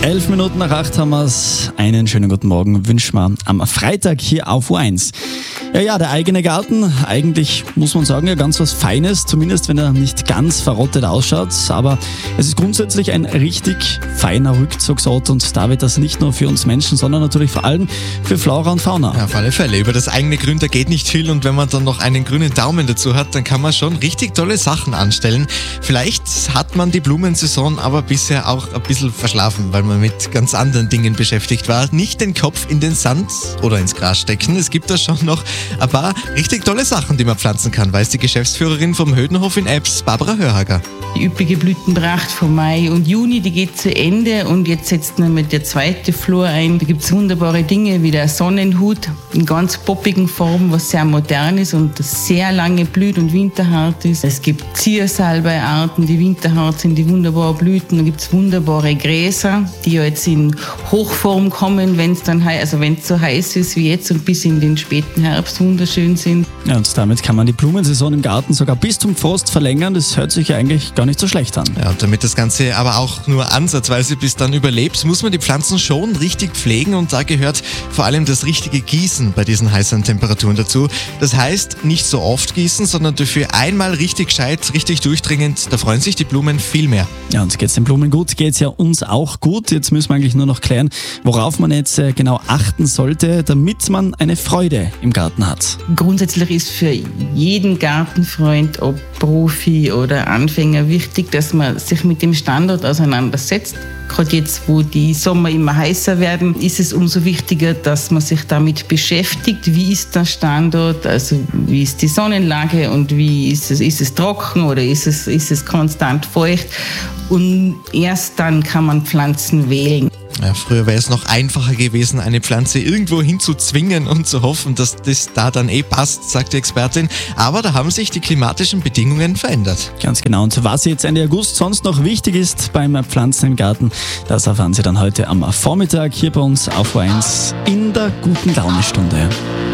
7:11 haben wir es. Einen schönen guten Morgen wünschen wir am Freitag hier auf U1. Ja, der eigene Garten, eigentlich muss man sagen, ja ganz was Feines, zumindest wenn er nicht ganz verrottet ausschaut. Aber es ist grundsätzlich ein richtig feiner Rückzugsort und da wird das nicht nur für uns Menschen, sondern natürlich vor allem für Flora und Fauna. Ja, auf alle Fälle. Über das eigene Grün, da geht nicht viel und wenn man dann noch einen grünen Daumen dazu hat, dann kann man schon richtig tolle Sachen anstellen. Vielleicht hat man die Blumensaison aber bisher auch ein bisschen verschlafen, weil man mit ganz anderen Dingen beschäftigt war. Nicht den Kopf in den Sand oder ins Gras stecken. Es gibt da schon noch ein paar richtig tolle Sachen, die man pflanzen kann, weiß die Geschäftsführerin vom Hödenhof in Ebbs, Barbara Hörhager. Die üppige Blütenpracht von Mai und Juni, die geht zu Ende und jetzt setzt man mit der zweite Flor ein. Da gibt es wunderbare Dinge wie der Sonnenhut in ganz poppigen Formen, was sehr modern ist und sehr lange blüht und winterhart ist. Es gibt Ziersalbeiarten, die winterhart sind, die wunderbar blüten. Da gibt es wunderbare Gräser, die ja jetzt in Hochform kommen, wenn es dann so heiß ist wie jetzt und bis in den späten Herbst wunderschön sind. Ja, und damit kann man die Blumensaison im Garten sogar bis zum Frost verlängern. Das hört sich ja eigentlich gar nicht so schlecht an. Ja, und damit das Ganze aber auch nur ansatzweise bis dann überlebt, muss man die Pflanzen schon richtig pflegen und da gehört vor allem das richtige Gießen bei diesen heißen Temperaturen dazu. Das heißt, nicht so oft gießen, sondern dafür einmal richtig gescheit, richtig durchdringend. Da freuen sich die Blumen viel mehr. Ja, und geht's den Blumen gut, geht's ja uns auch gut. Jetzt müssen wir eigentlich nur noch klären, worauf man jetzt genau achten sollte, damit man eine Freude im Garten hat. Grundsätzlich ist für jeden Gartenfreund, ob Profi oder Anfänger, wichtig, dass man sich mit dem Standort auseinandersetzt. Gerade jetzt, wo die Sommer immer heißer werden, ist es umso wichtiger, dass man sich damit beschäftigt. Wie ist der Standort? Also wie ist die Sonnenlage und wie ist es? Ist es trocken oder ist es konstant feucht? Und erst dann kann man Pflanzen wählen. Ja, früher wäre es noch einfacher gewesen, eine Pflanze irgendwo hinzuzwingen und zu hoffen, dass das da dann passt, sagt die Expertin. Aber da haben sich die klimatischen Bedingungen verändert. Ganz genau. Und was jetzt Ende August sonst noch wichtig ist beim Pflanzen im Garten, das erfahren Sie dann heute am Vormittag hier bei uns auf U1 in der guten Laune-Stunde.